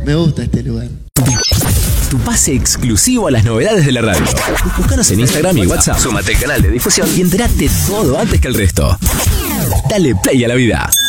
Me gusta este lugar. Tu pase exclusivo a las novedades de la radio. Búscanos en Instagram y WhatsApp. Súmate al canal de difusión y entérate todo antes que el resto. Dale play a la vida.